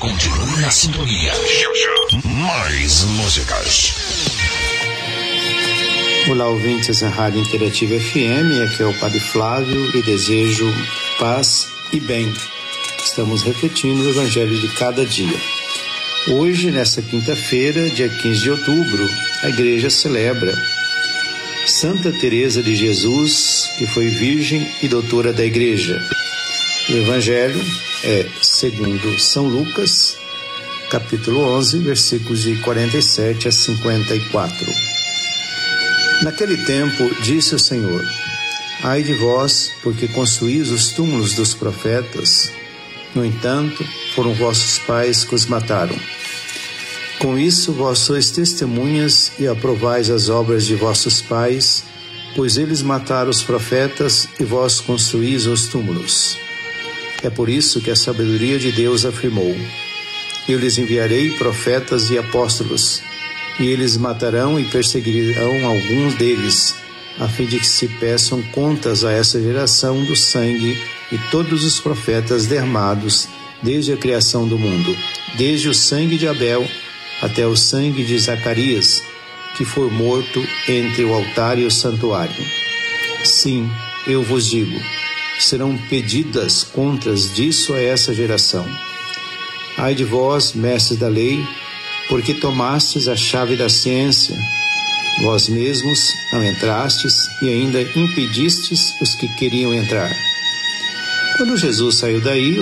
Continue na sintonia. Já, já. Mais músicas. Olá, ouvintes da Rádio Interativa FM, aqui é o Padre Flávio e desejo paz e bem. Estamos refletindo o Evangelho de cada dia. Hoje, nesta quinta-feira, dia 15 de outubro, a Igreja celebra Santa Teresa de Jesus, que foi virgem e doutora da Igreja. O Evangelho é segundo São Lucas, capítulo 11, versículos de 47 a 54. Naquele tempo, disse o Senhor: Ai de vós, porque construís os túmulos dos profetas. No entanto, foram vossos pais que os mataram. Com isso, vós sois testemunhas e aprovais as obras de vossos pais, pois eles mataram os profetas e vós construís os túmulos. É por isso que a sabedoria de Deus afirmou: Eu lhes enviarei profetas e apóstolos, e eles matarão e perseguirão alguns deles, a fim de que se peçam contas a essa geração do sangue e todos os profetas derramados desde a criação do mundo, desde o sangue de Abel até o sangue de Zacarias, que foi morto entre o altar e o santuário. Sim, eu vos digo, serão pedidas contas disso a essa geração. Ai de vós, mestres da lei, porque tomastes a chave da ciência. Vós mesmos não entrastes e ainda impedistes os que queriam entrar. Quando Jesus saiu daí,